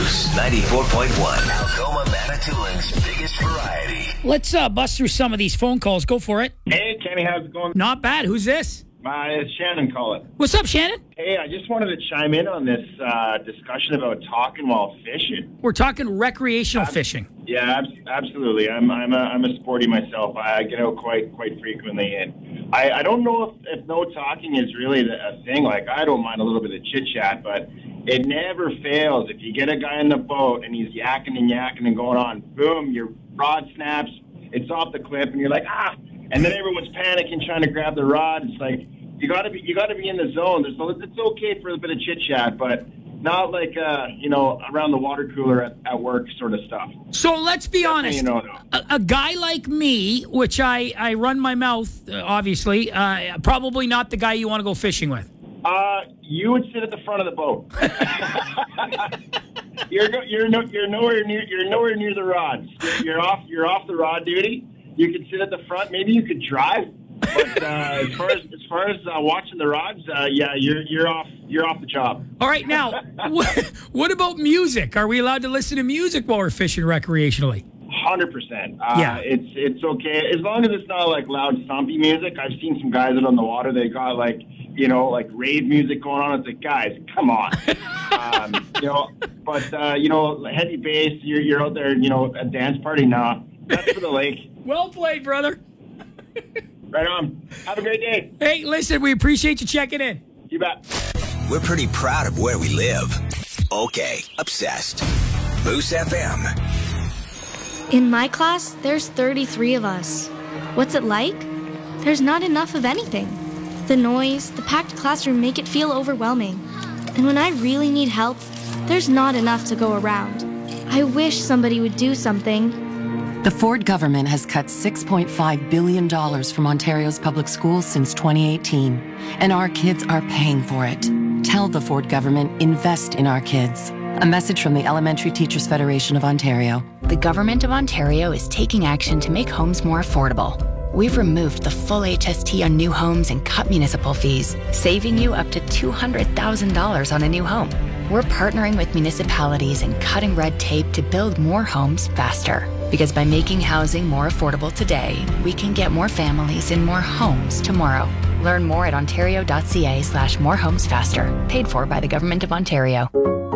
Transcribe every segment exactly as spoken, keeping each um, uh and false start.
Moose ninety-four point one. Algoma, Manitoulин's biggest variety. Let's uh, bust through some of these phone calls. Go for it. Hey, Kenny, how's it going? Not bad. Who's this? Uh, it's Shannon calling. What's up, Shannon? Hey, I just wanted to chime in on this uh, discussion about talking while fishing. We're talking recreational Ab- fishing. Yeah, ab- absolutely. I'm I'm a, I'm a sporty myself. I get out quite quite frequently, and I, I don't know if, if no talking is really a thing. Like, I don't mind a little bit of chit chat, but it never fails. If you get a guy in the boat and he's yakking and yakking and going on, boom, your rod snaps, it's off the cliff, and you're like, ah, and then everyone's panicking trying to grab the rod. It's like, you gotta be you gotta be in the zone. There's no, it's okay for a bit of chit chat, but not like uh, you know, around the water cooler at, at work sort of stuff. So let's be Definitely, honest. you know, no. a, a guy like me, which I, I run my mouth, uh, obviously, uh, probably not the guy you want to go fishing with. Uh, you would sit at the front of the boat. you're no, you're no, you're nowhere near you're nowhere near the rods. You're off you're off the rod duty. You could sit at the front. Maybe you could drive. But uh, as far as as far as uh, watching the rods, uh, yeah, you're you're off you're off the job. All right, now, what, what about music? Are we allowed to listen to music while we're fishing recreationally? Hundred percent. Uh, Yeah. it's it's okay as long as it's not like loud stompy music. I've seen some guys out on the water. They got like you know like rave music going on. It's like, guys, come on, um, you know. But uh, you know, heavy bass. You're you're out there. You know, a dance party. Nah, that's for the lake. Well played, brother. Right on. Have a great day. Hey, listen, we appreciate you checking in. You bet. We're pretty proud of where we live. Okay, obsessed. Moose F M. In my class, there's thirty-three of us. What's it like? There's not enough of anything. The noise, the packed classroom make it feel overwhelming. And when I really need help, there's not enough to go around. I wish somebody would do something. The Ford government has cut six point five billion dollars from Ontario's public schools since twenty eighteen, and our kids are paying for it. Tell the Ford government, invest in our kids. A message from the Elementary Teachers Federation of Ontario. The Government of Ontario is taking action to make homes more affordable. We've removed the full H S T on new homes and cut municipal fees, saving you up to two hundred thousand dollars on a new home. We're partnering with municipalities and cutting red tape to build more homes faster. Because by making housing more affordable today, we can get more families in more homes tomorrow. Learn more at ontario.ca slash more homes faster. Paid for by the Government of Ontario.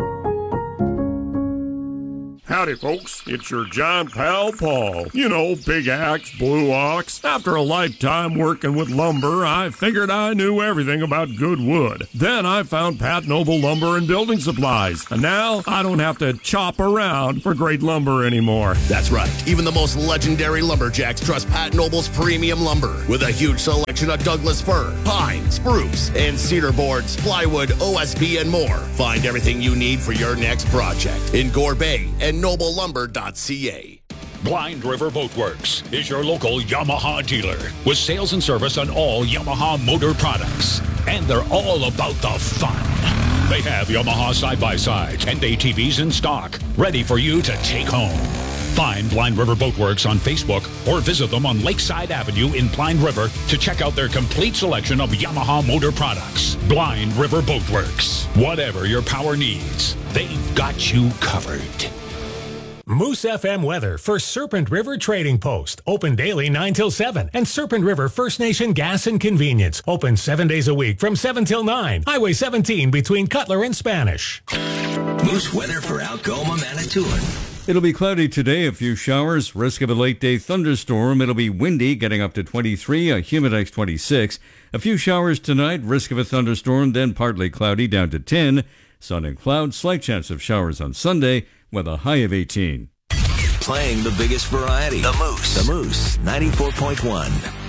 Howdy, folks. It's your giant pal, Paul. You know, big axe, blue ox. After a lifetime working with lumber, I figured I knew everything about good wood. Then I found Pat Noble Lumber and Building Supplies. And now I don't have to chop around for great lumber anymore. That's right. Even the most legendary lumberjacks trust Pat Noble's premium lumber. With a huge selection of Douglas fir, pine, spruce, and cedar boards, plywood, O S B, and more. Find everything you need for your next project in Gore Bay and noble lumber dot c a. Blind River Boatworks is your local Yamaha dealer with sales and service on all Yamaha motor products. And they're all about the fun. They have Yamaha side-by-sides and A T Vs in stock, ready for you to take home. Find Blind River Boatworks on Facebook or visit them on Lakeside Avenue in Blind River to check out their complete selection of Yamaha motor products. Blind River Boatworks. Whatever your power needs, they've got you covered. Moose F M weather for Serpent River Trading Post. Open daily nine till seven. And Serpent River First Nation Gas and Convenience. Open seven days a week from seven till nine. Highway seventeen between Cutler and Spanish. Moose weather for Algoma, Manitoulin. It'll be cloudy today, a few showers, risk of a late-day thunderstorm. It'll be windy, getting up to twenty-three, a humidex twenty-six. A few showers tonight, risk of a thunderstorm, then partly cloudy, down to ten. Sun and clouds, slight chance of showers on Sunday, with a high of eighteen. Playing the biggest variety. The Moose. The Moose, ninety-four point one.